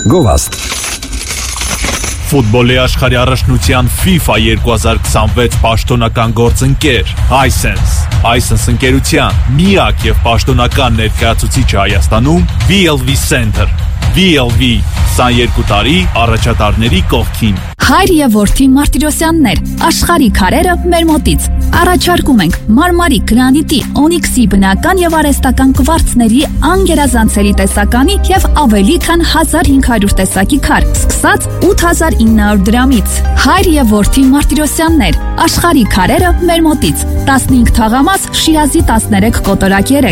Գովաստ։ Ֆուտբոլի աշխարհի առաջնության FIFA 2026 պաշտոնական գործընկեր Hisense ընկերության միակ եւ պաշտոնական ներկայացուցիչը Հայաստանում VLV Center VLV 22 տարի առաջատարների կողքին Հայր եւ որդի Մարտիրոսյաններ, աշխարհի քարերը մեր մոտից։ Առաջարկում ենք մարմարի, գրանիտի, օնիքսի բնական եւ արհեստական կվարցների անգերազանցերի տեսականի եւ ավելի քան 1500 տեսակի քար, սկսած 8900 դրամից։ Հայր եւ որդի Մարտիրոսյաններ, աշխարհի քարերը մեր մոտից։ 15 թաղամաս, Շիրազի 13 կոտորակ 3